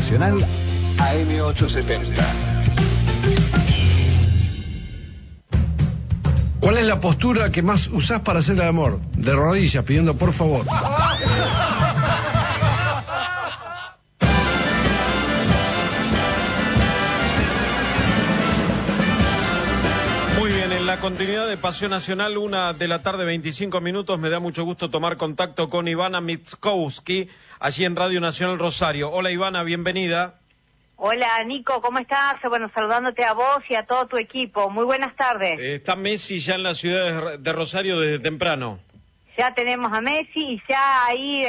Nacional AM870. ¿Cuál es la postura que más usás para hacer el amor? De rodillas, pidiendo por favor. Muy bien, en la continuidad de Pasión Nacional, 1:25 p.m, me da mucho gusto tomar contacto con Ivana Mitkowski, allí en Radio Nacional Rosario. Hola Ivana, bienvenida. Hola Nico, ¿cómo estás? Bueno, saludándote a vos y a todo tu equipo. Muy buenas tardes. Está Messi ya en la ciudad de Rosario desde temprano. Ya tenemos a Messi y ya ahí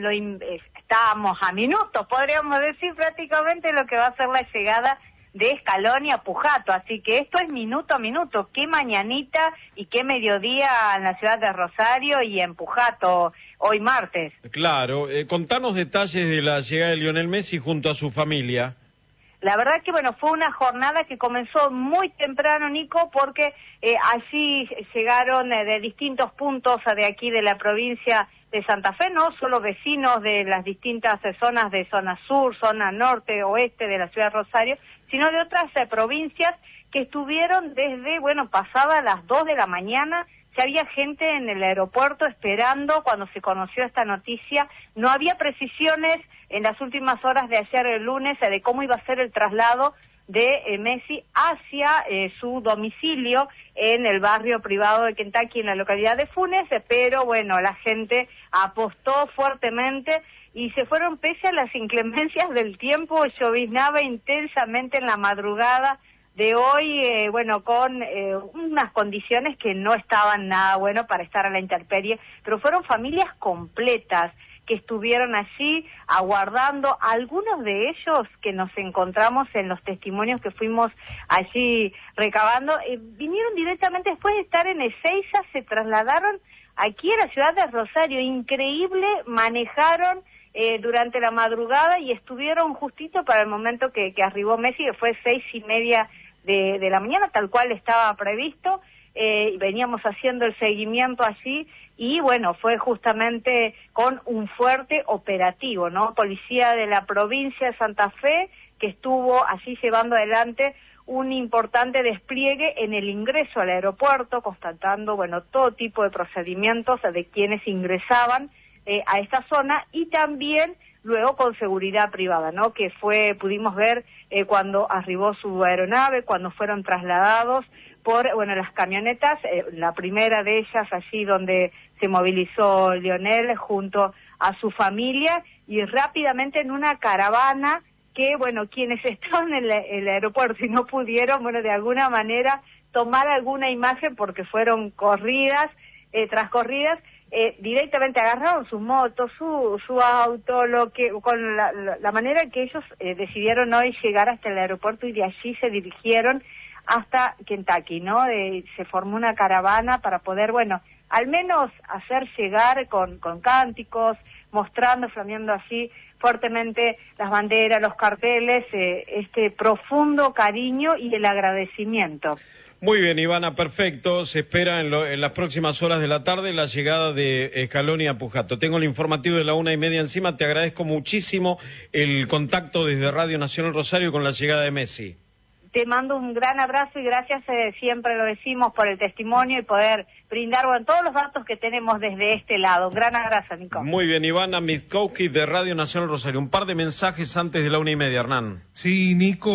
estábamos a minutos, podríamos decir prácticamente lo que va a ser la llegada de Scaloni a Pujato, así que esto es minuto a minuto, qué mañanita y qué mediodía en la ciudad de Rosario y en Pujato hoy martes. Claro, contanos detalles de la llegada de Lionel Messi junto a su familia. La verdad que bueno, fue una jornada que comenzó muy temprano, Nico, porque allí llegaron de distintos puntos de aquí de la provincia de Santa Fe, no solo vecinos de las distintas zonas de zona sur, zona norte, oeste de la ciudad de Rosario, sino de otras provincias que estuvieron desde, pasadas las 2 de la mañana. Ya había gente en el aeropuerto esperando cuando se conoció esta noticia. No había precisiones en las últimas horas de ayer, el lunes, de cómo iba a ser el traslado de Messi hacia su domicilio en el barrio privado de Kentucky, en la localidad de Funes, pero bueno, la gente apostó fuertemente y se fueron pese a las inclemencias del tiempo. Lloviznaba intensamente en la madrugada de hoy, con unas condiciones que no estaban nada bueno para estar a la intemperie, pero fueron familias completas que estuvieron allí aguardando. Algunos de ellos que nos encontramos en los testimonios que fuimos allí recabando, vinieron directamente después de estar en Ezeiza, se trasladaron aquí a la ciudad de Rosario. Increíble, manejaron durante la madrugada y estuvieron justito para el momento que arribó Messi, que fue 6:30 de la mañana, tal cual estaba previsto. Veníamos haciendo el seguimiento allí y bueno, fue justamente con un fuerte operativo, ¿no? Policía de la provincia de Santa Fe que estuvo allí llevando adelante un importante despliegue en el ingreso al aeropuerto, constatando, todo tipo de procedimientos de quienes ingresaban a esta zona, y también luego con seguridad privada, ¿no? Que pudimos ver cuando arribó su aeronave, cuando fueron trasladados por, las camionetas, la primera de ellas allí donde se movilizó Lionel junto a su familia, y rápidamente en una caravana que, quienes estaban en el aeropuerto y no pudieron, de alguna manera tomar alguna imagen porque fueron corridas, tras corridas, directamente agarraron sus motos, su auto, con la manera en que ellos decidieron hoy llegar hasta el aeropuerto, y de allí se dirigieron hasta Kentucky, ¿no? Se formó una caravana para poder, al menos hacer llegar con cánticos, mostrando, flameando así fuertemente las banderas, los carteles, este profundo cariño y el agradecimiento. Muy bien, Ivana, perfecto. Se espera en las próximas horas de la tarde la llegada de Scaloni a Pujato. Tengo el informativo de la 1:30 encima. Te agradezco muchísimo el contacto desde Radio Nacional Rosario con la llegada de Messi. Te mando un gran abrazo y gracias, siempre lo decimos, por el testimonio y poder brindar todos los datos que tenemos desde este lado. Un gran abrazo, Nico. Muy bien, Ivana Mitkowski de Radio Nacional Rosario. Un par de mensajes antes de la 1:30, Hernán. Sí, Nico,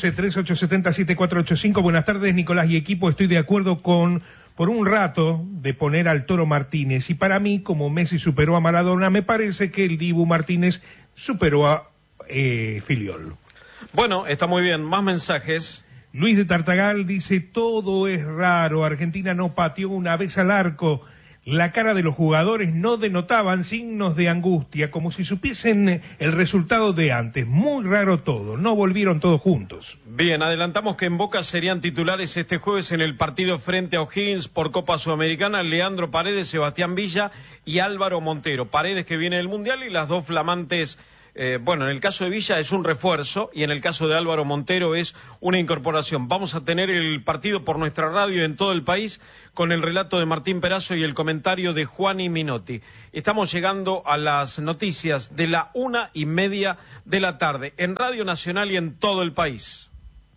11-3870-7485. Buenas tardes, Nicolás y equipo. Estoy de acuerdo por un rato, de poner al Toro Martínez. Y para mí, como Messi superó a Maradona, me parece que el Dibu Martínez superó a Filiol. Bueno, está muy bien. Más mensajes. Luis de Tartagal dice: todo es raro. Argentina no pateó una vez al arco. La cara de los jugadores no denotaban signos de angustia, como si supiesen el resultado de antes. Muy raro todo. No volvieron todos juntos. Bien, adelantamos que en Boca serían titulares este jueves en el partido frente a O'Higgins por Copa Sudamericana Leandro Paredes, Sebastián Villa y Álvaro Montero. Paredes, que viene del Mundial, y las dos flamantes Bueno, en el caso de Villa es un refuerzo y en el caso de Álvaro Montero es una incorporación. Vamos a tener el partido por nuestra radio en todo el país con el relato de Martín Perazo y el comentario de Juani Minotti. Estamos llegando a las noticias de la 1:30 de la tarde en Radio Nacional y en todo el país.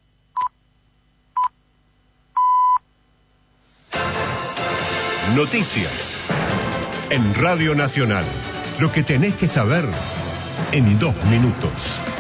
Noticias en Radio Nacional. Lo que tenés que saber en 2 minutos.